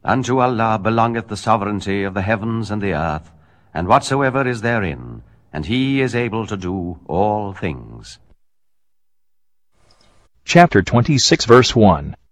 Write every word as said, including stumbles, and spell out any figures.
Unto Allah belongeth the sovereignty of the heavens and the earth, and whatsoever is therein, and he is able to do all things. Chapter twenty-six, verse one.